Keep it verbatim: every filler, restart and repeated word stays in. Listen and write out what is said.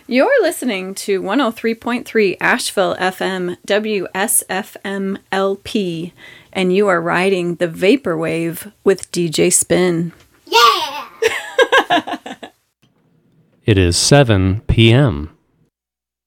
You're listening to one oh three point three Asheville F M, W S F M L P, and you are riding the Vaporwave with D J Spin. Yeah! It is seven p.m.